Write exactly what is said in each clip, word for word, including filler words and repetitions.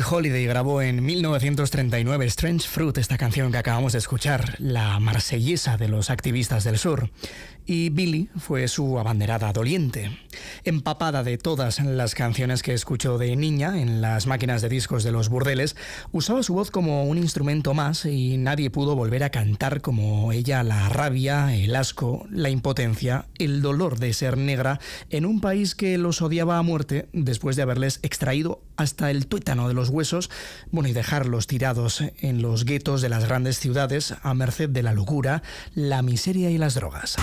Holiday grabó en mil novecientos treinta y nueve Strange Fruit, esta canción que acabamos de escuchar, la marsellesa de los activistas del sur. Y Billie fue su abanderada doliente. Empapada de todas las canciones que escuchó de niña en las máquinas de discos de los burdeles, usaba su voz como un instrumento más y nadie pudo volver a cantar como ella la rabia, el asco, la impotencia, el dolor de ser negra en un país que los odiaba a muerte después de haberles extraído hasta el tuétano de los huesos, bueno, y dejarlos tirados en los guetos de las grandes ciudades a merced de la locura, la miseria y las drogas.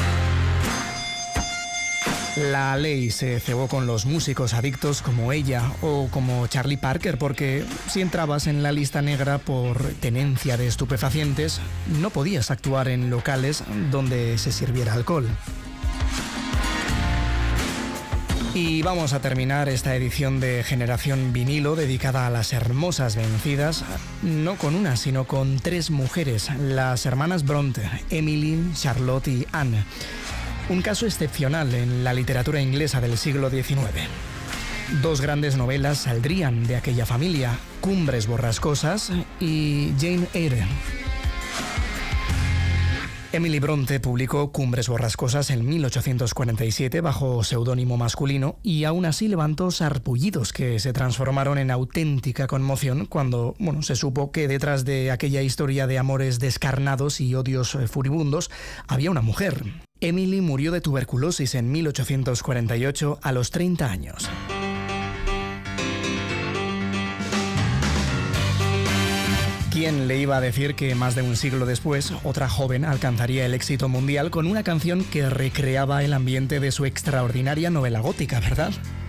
La ley se cebó con los músicos adictos como ella o como Charlie Parker, porque si entrabas en la lista negra por tenencia de estupefacientes, no podías actuar en locales donde se sirviera alcohol. Y vamos a terminar esta edición de Generación Vinilo dedicada a las hermosas vencidas, no con una, sino con tres mujeres, las hermanas Bronte, Emily, Charlotte y Anne. Un caso excepcional en la literatura inglesa del siglo diecinueve. Dos grandes novelas saldrían de aquella familia, Cumbres borrascosas y Jane Eyre. Emily Bronte publicó Cumbres borrascosas en mil ochocientos cuarenta y siete bajo seudónimo masculino y aún así levantó sarpullidos que se transformaron en auténtica conmoción cuando, bueno, se supo que detrás de aquella historia de amores descarnados y odios furibundos había una mujer. Emily murió de tuberculosis en mil ochocientos cuarenta y ocho a los treinta años. ¿Quién le iba a decir que más de un siglo después otra joven alcanzaría el éxito mundial con una canción que recreaba el ambiente de su extraordinaria novela gótica, ¿verdad?